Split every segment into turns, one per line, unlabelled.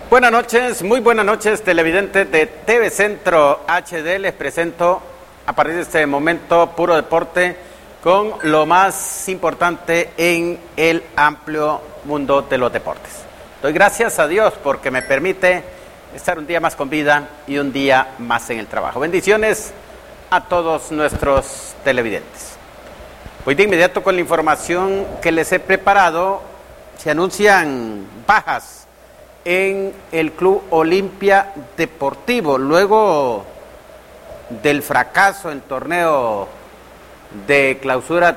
Buenas noches, muy buenas noches, televidentes de TV Centro HD. Les presento a partir de este momento Puro Deporte con lo más importante en el amplio mundo de los deportes. Doy gracias a Dios porque me permite estar un día más con vida y un día más en el trabajo. Bendiciones a todos nuestros televidentes. Voy de inmediato con la información que les he preparado. Se anuncian bajas en el Club Olimpia Deportivo luego del fracaso en torneo de clausura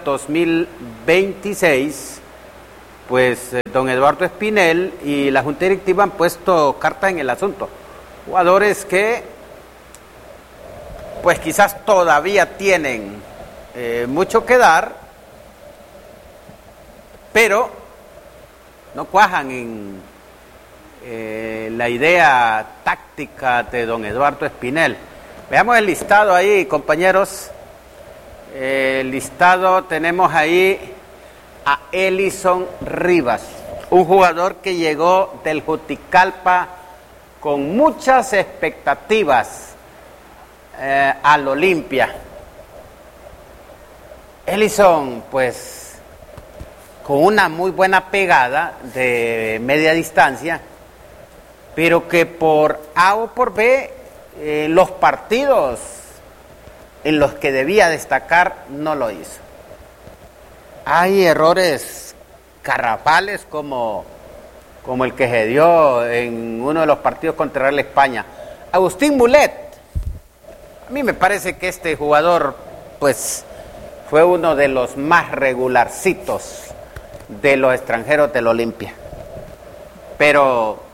2026. Pues don Eduardo Espinel y la Junta Directiva han puesto cartas en el asunto. Jugadores que pues quizás todavía tienen mucho que dar, pero no cuajan en la idea táctica de don Eduardo Espinel. Veamos el listado ahí, compañeros. El listado, tenemos ahí a Elison Rivas, un jugador que llegó del Juticalpa con muchas expectativas al Olimpia. Elison, pues, con una muy buena pegada de media distancia, pero que por A o por B, los partidos en los que debía destacar no lo hizo. Hay errores garrafales como el que se dio en uno de los partidos contra Real España. Agustín Mulet, a mí me parece que este jugador pues fue uno de los más regularcitos de los extranjeros del Olimpia, pero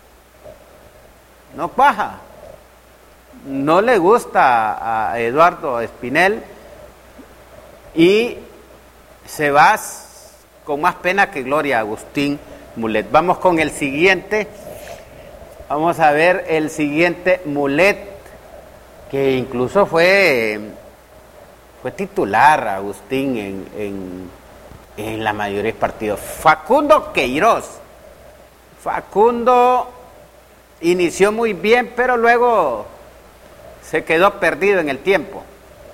no cuaja, no le gusta a Eduardo Espinel y se va con más pena que gloria Agustín Mulet. Vamos con el siguiente, vamos a ver el siguiente, Mulet, que incluso fue titular Agustín en la mayoría de partidos. Facundo Queiroz. Facundo inició muy bien, pero luego se quedó perdido en el tiempo.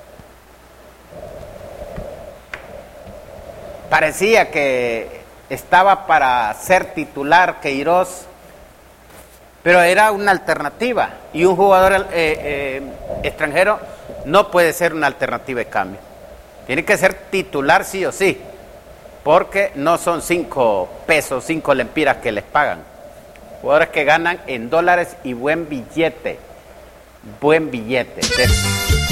Parecía que estaba para ser titular Queiroz, pero era una alternativa, y un jugador extranjero no puede ser una alternativa de cambio. Tiene que ser titular sí o sí, porque no son 5 pesos, 5 lempiras que les pagan. Jugadores que ganan en dólares y buen billete.